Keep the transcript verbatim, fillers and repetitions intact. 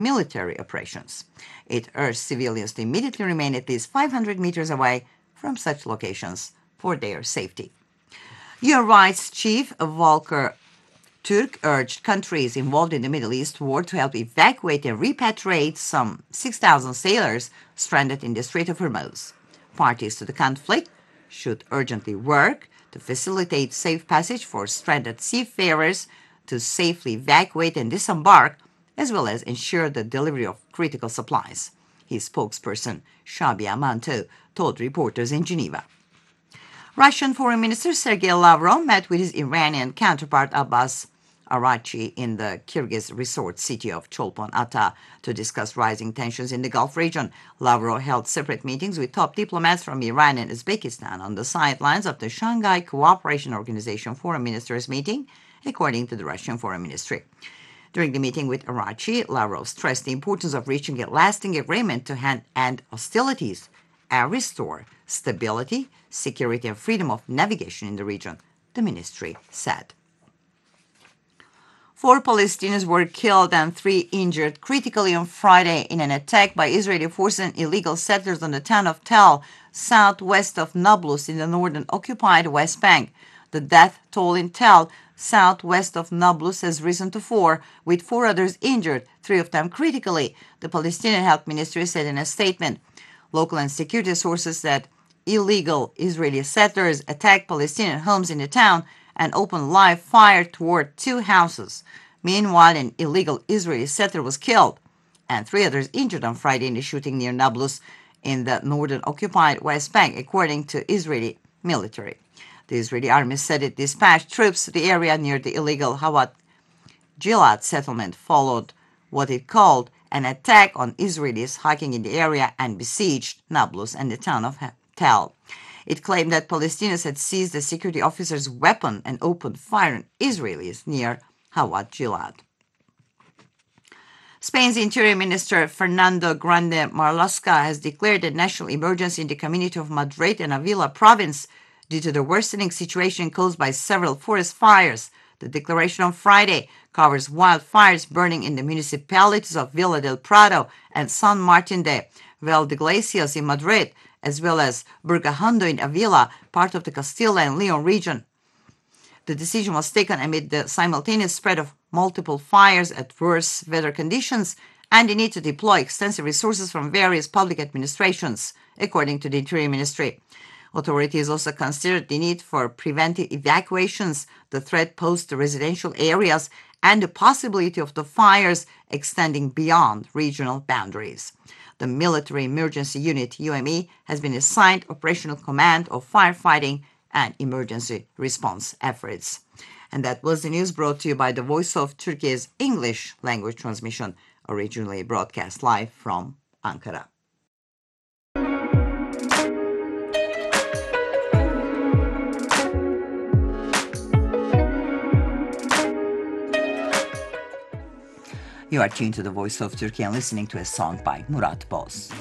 military operations. It urged civilians to immediately remain at least five hundred meters away from such locations for their safety. U N Rights Chief Volker Turk urged countries involved in the Middle East war to help evacuate and repatriate some six thousand sailors stranded in the Strait of Hormuz. Parties to the conflict should urgently work to facilitate safe passage for stranded seafarers to safely evacuate and disembark, as well as ensure the delivery of critical supplies. His spokesperson, Shabia Manto, told reporters in Geneva. Russian Foreign Minister Sergei Lavrov met with his Iranian counterpart Abbas Araghchi in the Kyrgyz resort city of Cholpon-Ata to discuss rising tensions in the Gulf region. Lavrov held separate meetings with top diplomats from Iran and Uzbekistan on the sidelines of the Shanghai Cooperation Organization Foreign Ministers meeting, according to the Russian Foreign Ministry. During the meeting with Araghchi, Lavrov stressed the importance of reaching a lasting agreement to end hostilities and restore stability, security, and freedom of navigation in the region, the ministry said. Four Palestinians were killed and three injured critically on Friday in an attack by Israeli forces and illegal settlers on the town of Tel, southwest of Nablus in the northern occupied West Bank. The death toll in Tel, southwest of Nablus, has risen to four, with four others injured, three of them critically, the Palestinian Health Ministry said in a statement. Local and security sources said illegal Israeli settlers attacked Palestinian homes in the town and opened live fire toward two houses. Meanwhile, an illegal Israeli settler was killed and three others injured on Friday in the shooting near Nablus in the northern occupied West Bank, according to Israeli military. The Israeli army said it dispatched troops to the area near the illegal Hawat Gilad settlement, followed what it called an attack on Israelis hiking in the area and besieged Nablus and the town of Tel. It claimed that Palestinians had seized the security officer's weapon and opened fire on Israelis near Hawat Gilad. Spain's Interior Minister Fernando Grande Marlaska has declared a national emergency in the community of Madrid and Avila province due to the worsening situation caused by several forest fires. The declaration on Friday covers wildfires burning in the municipalities of Villa del Prado and San Martin de Valdeglesias in Madrid, as well as Burgahondo in Avila, part of the Castilla and Leon region. The decision was taken amid the simultaneous spread of multiple fires, adverse weather conditions, and the need to deploy extensive resources from various public administrations, according to the Interior Ministry. Authorities also considered the need for preventive evacuations, the threat posed to residential areas, and the possibility of the fires extending beyond regional boundaries. The Military Emergency Unit, U M E, has been assigned operational command of firefighting and emergency response efforts. And that was the news brought to you by the Voice of Turkey's English language transmission, originally broadcast live from Ankara. You are tuned to the Voice of Turkey and listening to a song by Murat Boz.